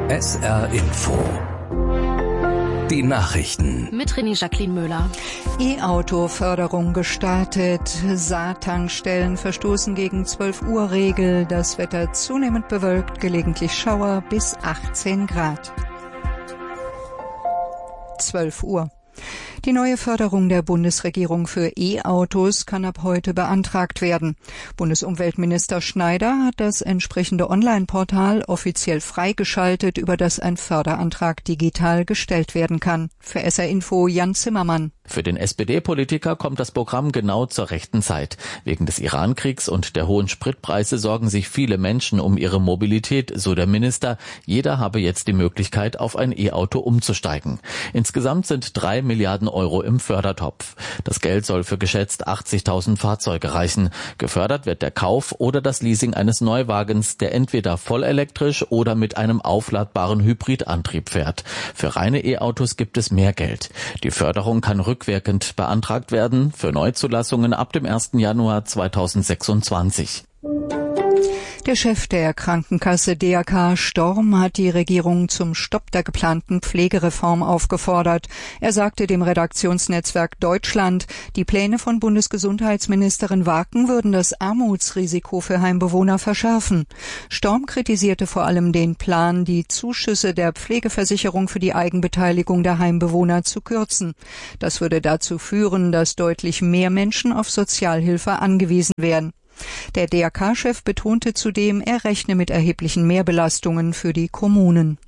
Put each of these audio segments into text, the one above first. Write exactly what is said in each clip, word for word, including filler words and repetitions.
S R Info. Die Nachrichten. Mit René Jacqueline Möhler. E-Auto-Förderung gestartet. Saartankstellen verstoßen gegen zwölf Uhr Regel. Das Wetter zunehmend bewölkt, gelegentlich Schauer bis achtzehn Grad. zwölf Uhr. Die neue Förderung der Bundesregierung für E-Autos kann ab heute beantragt werden. Bundesumweltminister Schneider hat das entsprechende Online-Portal offiziell freigeschaltet, über das ein Förderantrag digital gestellt werden kann. Für S R Info Jan Zimmermann. Für den S P D-Politiker kommt das Programm genau zur rechten Zeit. Wegen des Iran-Kriegs und der hohen Spritpreise sorgen sich viele Menschen um ihre Mobilität, so der Minister. Jeder habe jetzt die Möglichkeit, auf ein E-Auto umzusteigen. Insgesamt sind drei Milliarden Euro im Fördertopf. Das Geld soll für geschätzt achtzigtausend Fahrzeuge reichen. Gefördert wird der Kauf oder das Leasing eines Neuwagens, der entweder vollelektrisch oder mit einem aufladbaren Hybridantrieb fährt. Für reine E-Autos gibt es mehr Geld. Die Förderung kann rückwirkend beantragt werden für Neuzulassungen ab dem ersten Januar zweitausendsechsundzwanzig. Der Chef der Krankenkasse D R K, Storm, hat die Regierung zum Stopp der geplanten Pflegereform aufgefordert. Er sagte dem Redaktionsnetzwerk Deutschland, die Pläne von Bundesgesundheitsministerin Waken würden das Armutsrisiko für Heimbewohner verschärfen. Storm kritisierte vor allem den Plan, die Zuschüsse der Pflegeversicherung für die Eigenbeteiligung der Heimbewohner zu kürzen. Das würde dazu führen, dass deutlich mehr Menschen auf Sozialhilfe angewiesen wären. Der D R K-Chef betonte zudem, er rechne mit erheblichen Mehrbelastungen für die Kommunen.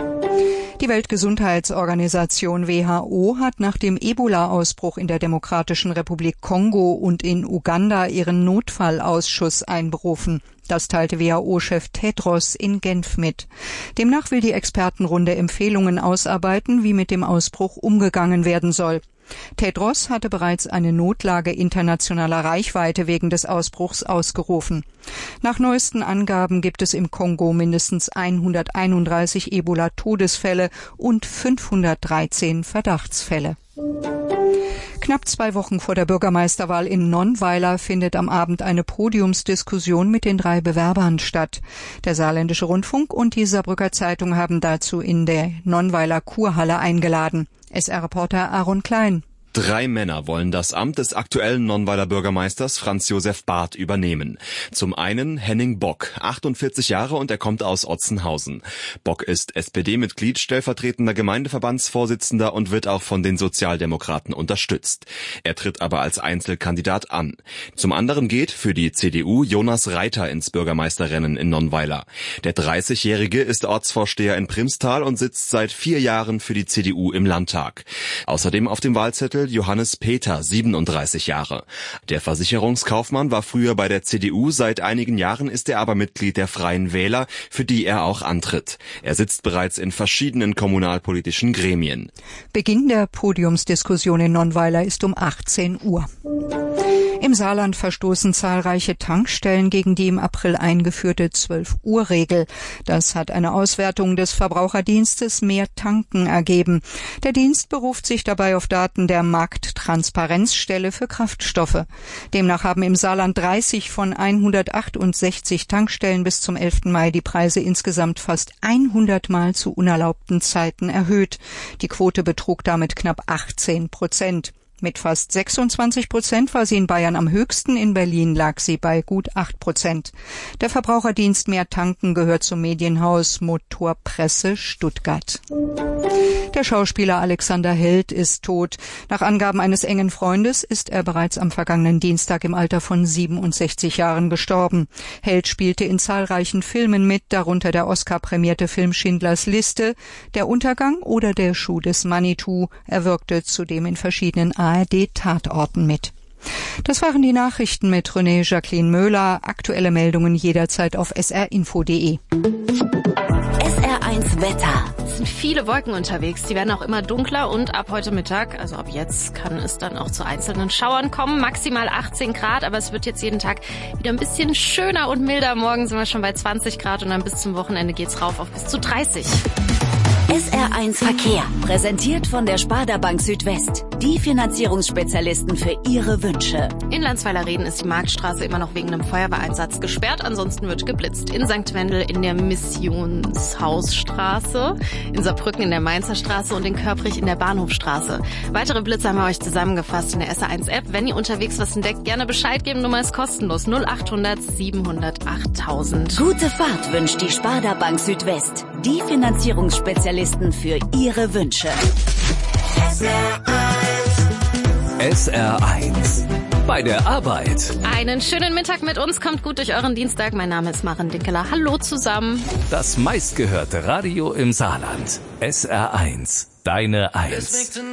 Die Weltgesundheitsorganisation W H O hat nach dem Ebola-Ausbruch in der Demokratischen Republik Kongo und in Uganda ihren Notfallausschuss einberufen. Das teilte W H O-Chef Tedros in Genf mit. Demnach will die Expertenrunde Empfehlungen ausarbeiten, wie mit dem Ausbruch umgegangen werden soll. Tedros hatte bereits eine Notlage internationaler Reichweite wegen des Ausbruchs ausgerufen. Nach neuesten Angaben gibt es im Kongo mindestens hunderteinunddreißig Ebola-Todesfälle und fünfhundertdreizehn Verdachtsfälle. Knapp zwei Wochen vor der Bürgermeisterwahl in Nonnweiler findet am Abend eine Podiumsdiskussion mit den drei Bewerbern statt. Der Saarländische Rundfunk und die Saarbrücker Zeitung haben dazu in der Nonnweiler Kurhalle eingeladen. S R-Reporter Aaron Klein. Drei Männer wollen das Amt des aktuellen Nonnweiler Bürgermeisters Franz Josef Barth übernehmen. Zum einen Henning Bock, achtundvierzig Jahre, und er kommt aus Otzenhausen. Bock ist S P D-Mitglied, stellvertretender Gemeindeverbandsvorsitzender und wird auch von den Sozialdemokraten unterstützt. Er tritt aber als Einzelkandidat an. Zum anderen geht für die C D U Jonas Reiter ins Bürgermeisterrennen in Nonnweiler. Der dreißigjährige ist Ortsvorsteher in Primstal und sitzt seit vier Jahren für die C D U im Landtag. Außerdem auf dem Wahlzettel Johannes Peter, siebenunddreißig Jahre. Der Versicherungskaufmann war früher bei der C D U, seit einigen Jahren ist er aber Mitglied der Freien Wähler, für die er auch antritt. Er sitzt bereits in verschiedenen kommunalpolitischen Gremien. Beginn der Podiumsdiskussion in Nonnweiler ist um achtzehn Uhr. Im Saarland verstoßen zahlreiche Tankstellen gegen die im April eingeführte zwölf Uhr Regel. Das hat eine Auswertung des Verbraucherdienstes Mehr Tanken ergeben. Der Dienst beruft sich dabei auf Daten der Markttransparenzstelle für Kraftstoffe. Demnach haben im Saarland dreißig von hundertachtundsechzig Tankstellen bis zum elften Mai die Preise insgesamt fast hundert Mal zu unerlaubten Zeiten erhöht. Die Quote betrug damit knapp achtzehn Prozent. Mit fast sechsundzwanzig Prozent war sie in Bayern am höchsten, in Berlin lag sie bei gut acht Prozent. Der Verbraucherdienst Mehr Tanken gehört zum Medienhaus Motorpresse Stuttgart. Der Schauspieler Alexander Held ist tot. Nach Angaben eines engen Freundes ist er bereits am vergangenen Dienstag im Alter von siebenundsechzig Jahren gestorben. Held spielte in zahlreichen Filmen mit, darunter der Oscar-prämierte Film Schindlers Liste, Der Untergang oder Der Schuh des Manitou. Er wirkte zudem in verschiedenen A R D-Tatorten mit. Das waren die Nachrichten mit René Jacqueline Möhler. Aktuelle Meldungen jederzeit auf s r info punkt d e. S R eins Wetter. Es sind viele Wolken unterwegs. Die werden auch immer dunkler und ab heute Mittag, also ab jetzt, kann es dann auch zu einzelnen Schauern kommen. Maximal achtzehn Grad, aber es wird jetzt jeden Tag wieder ein bisschen schöner und milder. Morgen sind wir schon bei zwanzig Grad und dann bis zum Wochenende geht's rauf auf bis zu dreißig. S R eins Verkehr, präsentiert von der Sparda Bank Südwest. Die Finanzierungsspezialisten für Ihre Wünsche. In Landsweiler-Reden ist die Marktstraße immer noch wegen einem Feuerwehreinsatz gesperrt. Ansonsten wird geblitzt. In Sankt Wendel in der Missionshausstraße, in Saarbrücken in der Mainzer Straße und in Körprich in der Bahnhofstraße. Weitere Blitze haben wir euch zusammengefasst in der S R eins App. Wenn ihr unterwegs was entdeckt, gerne Bescheid geben. Nummer ist kostenlos. null achthundert siebenhundertacht tausend. Gute Fahrt wünscht die Sparda Bank Südwest. Die Finanzierungsspezialisten für Ihre Wünsche. S R eins. Bei der Arbeit. Einen schönen Mittag mit uns. Kommt gut durch euren Dienstag. Mein Name ist Maren Dinkeler. Hallo zusammen. Das meistgehörte Radio im Saarland. S R eins. Deine Eins.